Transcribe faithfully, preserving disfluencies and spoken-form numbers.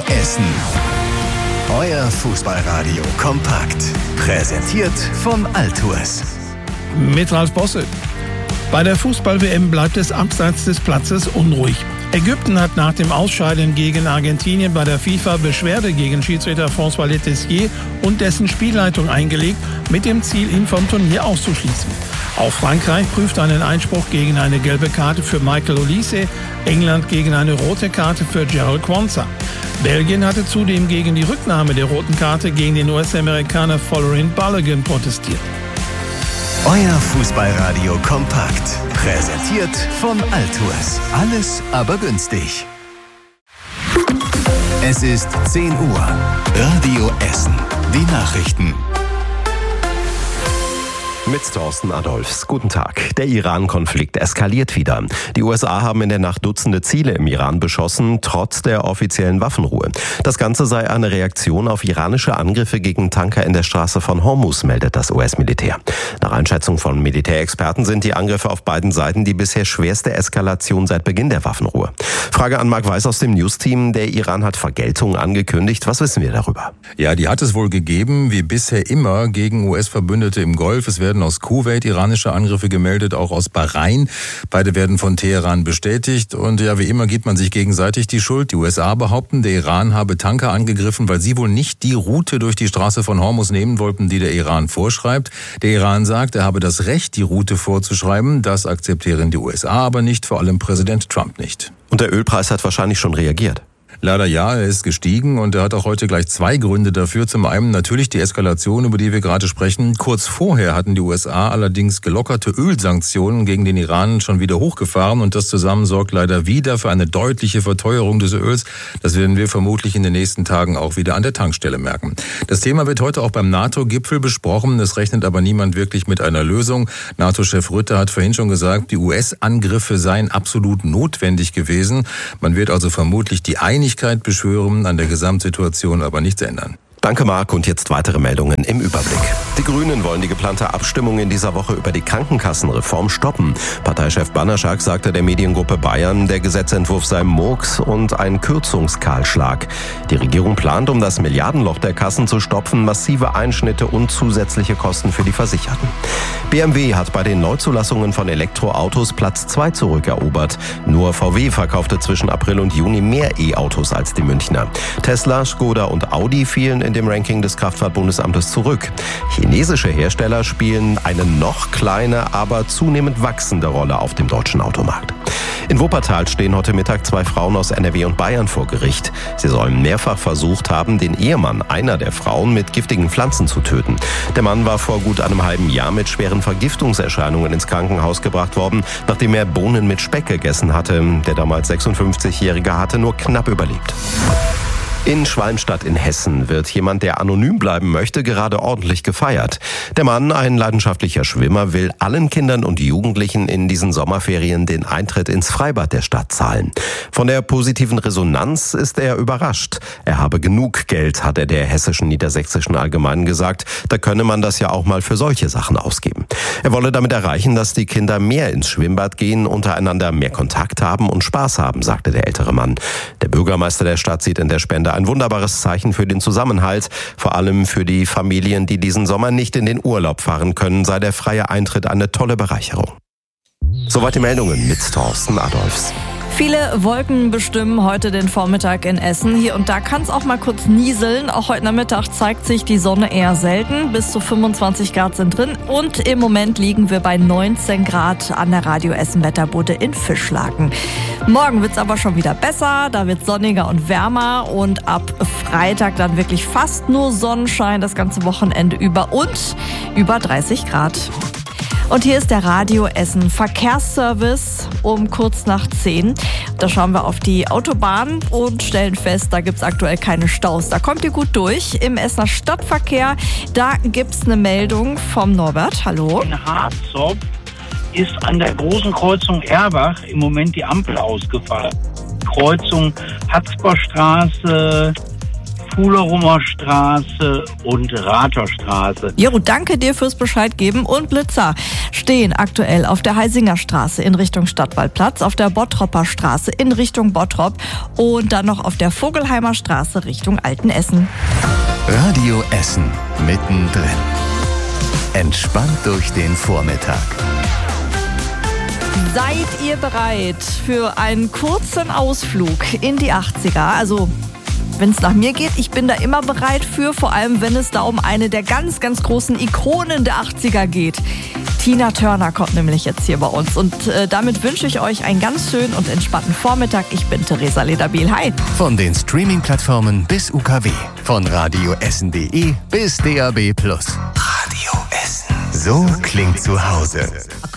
Essen. Euer Fußballradio kompakt. Präsentiert von Altours. Mit Ralf Bosse. Bei der Fußball-W M bleibt es abseits des Platzes unruhig. Ägypten hat nach dem Ausscheiden gegen Argentinien bei der FIFA Beschwerde gegen Schiedsrichter François Letessier und dessen Spielleitung eingelegt, mit dem Ziel, ihn vom Turnier auszuschließen. Auch Frankreich prüft einen Einspruch gegen eine gelbe Karte für Michael Olise, England gegen eine rote Karte für Gerald Quansah. Belgien hatte zudem gegen die Rücknahme der roten Karte gegen den U S-Amerikaner Folarin Balogun protestiert. Euer Fußballradio kompakt. Präsentiert von Altours. Alles aber günstig. Es ist zehn Uhr. Radio Essen. Die Nachrichten. Mit Thorsten Adolfs. Guten Tag. Der Iran-Konflikt eskaliert wieder. Die U S A haben in der Nacht Dutzende Ziele im Iran beschossen, trotz der offiziellen Waffenruhe. Das Ganze sei eine Reaktion auf iranische Angriffe gegen Tanker in der Straße von Hormuz, meldet das U S-Militär. Nach Einschätzung von Militärexperten sind die Angriffe auf beiden Seiten die bisher schwerste Eskalation seit Beginn der Waffenruhe. Frage an Marc Weiß aus dem News-Team. Der Iran hat Vergeltung angekündigt. Was wissen wir darüber? Ja, die hat es wohl gegeben, wie bisher immer, gegen U S-Verbündete im Golf. Es werden aus Kuwait iranische Angriffe gemeldet, auch aus Bahrain. Beide werden von Teheran bestätigt. Und ja, wie immer gibt man sich gegenseitig die Schuld. Die U S A behaupten, der Iran habe Tanker angegriffen, weil sie wohl nicht die Route durch die Straße von Hormuz nehmen wollten, die der Iran vorschreibt. Der Iran sagt, er habe das Recht, die Route vorzuschreiben. Das akzeptieren die U S A aber nicht, vor allem Präsident Trump nicht. Und der Ölpreis hat wahrscheinlich schon reagiert. Leider ja, er ist gestiegen und er hat auch heute gleich zwei Gründe dafür. Zum einen natürlich die Eskalation, über die wir gerade sprechen. Kurz vorher hatten die U S A allerdings gelockerte Ölsanktionen gegen den Iran schon wieder hochgefahren und das zusammen sorgt leider wieder für eine deutliche Verteuerung des Öls. Das werden wir vermutlich in den nächsten Tagen auch wieder an der Tankstelle merken. Das Thema wird heute auch beim NATO-Gipfel besprochen. Es rechnet aber niemand wirklich mit einer Lösung. NATO-Chef Rutte hat vorhin schon gesagt, die U S-Angriffe seien absolut notwendig gewesen. Man wird also vermutlich die Einigkeit beschwören, an der Gesamtsituation aber nichts ändern. Danke, Marc. Und jetzt weitere Meldungen im Überblick. Die Grünen wollen die geplante Abstimmung in dieser Woche über die Krankenkassenreform stoppen. Parteichef Banaschak sagte der Mediengruppe Bayern, der Gesetzentwurf sei Murks und ein Kürzungskahlschlag. Die Regierung plant, um das Milliardenloch der Kassen zu stopfen, massive Einschnitte und zusätzliche Kosten für die Versicherten. B M W hat bei den Neuzulassungen von Elektroautos Platz zwei zurückerobert. Nur V W verkaufte zwischen April und Juni mehr E-Autos als die Münchner. Tesla, Skoda und Audi fielen in dem Ranking des Kraftfahrtbundesamtes zurück. Chinesische Hersteller spielen eine noch kleine, aber zunehmend wachsende Rolle auf dem deutschen Automarkt. In Wuppertal stehen heute Mittag zwei Frauen aus N R W und Bayern vor Gericht. Sie sollen mehrfach versucht haben, den Ehemann einer der Frauen mit giftigen Pflanzen zu töten. Der Mann war vor gut einem halben Jahr mit schweren Vergiftungserscheinungen ins Krankenhaus gebracht worden, nachdem er Bohnen mit Speck gegessen hatte. Der damals sechsundfünfzigjährige hatte nur knapp überlebt. In Schwalmstadt in Hessen wird jemand, der anonym bleiben möchte, gerade ordentlich gefeiert. Der Mann, ein leidenschaftlicher Schwimmer, will allen Kindern und Jugendlichen in diesen Sommerferien den Eintritt ins Freibad der Stadt zahlen. Von der positiven Resonanz ist er überrascht. Er habe genug Geld, hat er der Hessischen Niedersächsischen Allgemeinen gesagt. Da könne man das ja auch mal für solche Sachen ausgeben. Er wolle damit erreichen, dass die Kinder mehr ins Schwimmbad gehen, untereinander mehr Kontakt haben und Spaß haben, sagte der ältere Mann. Der Bürgermeister der Stadt sieht in der Spende ein wunderbares Zeichen für den Zusammenhalt. Vor allem für die Familien, die diesen Sommer nicht in den Urlaub fahren können, sei der freie Eintritt eine tolle Bereicherung. Soweit die Meldungen mit Thorsten Adolfs. Viele Wolken bestimmen heute den Vormittag in Essen. Hier und da kann es auch mal kurz nieseln. Auch heute Nachmittag zeigt sich die Sonne eher selten. Bis zu fünfundzwanzig Grad sind drin. Und im Moment liegen wir bei neunzehn Grad an der Radio Essen Wetterbude in Fischlaken. Morgen wird es aber schon wieder besser. Da wird es sonniger und wärmer. Und ab Freitag dann wirklich fast nur Sonnenschein das ganze Wochenende über und über dreißig Grad. Und hier ist der Radio Essen Verkehrsservice um kurz nach zehn. Da schauen wir auf die Autobahn und stellen fest, da gibt es aktuell keine Staus. Da kommt ihr gut durch. Im Essener Stadtverkehr, da gibt es eine Meldung vom Norbert. Hallo. In Harzopf ist an der großen Kreuzung Erbach im Moment die Ampel ausgefallen. Kreuzung Hatzberstraße Fuhlerumer Straße und Ratherstraße. Jo, danke dir fürs Bescheid geben. Und Blitzer stehen aktuell auf der Heisinger Straße in Richtung Stadtwaldplatz, auf der Bottropper Straße in Richtung Bottrop und dann noch auf der Vogelheimer Straße Richtung Altenessen. Radio Essen mittendrin. Entspannt durch den Vormittag. Seid ihr bereit für einen kurzen Ausflug in die achtziger? Also, wenn es nach mir geht, ich bin da immer bereit für, vor allem wenn es da um eine der ganz, ganz großen Ikonen der achtziger geht. Tina Turner kommt nämlich jetzt hier bei uns und äh, damit wünsche ich euch einen ganz schönen und entspannten Vormittag. Ich bin Theresa Lederbiel. Hi! Von den Streaming-Plattformen bis U K W, von radioessen punkt de bis D A B plus. Radio Essen. So klingt zu Hause.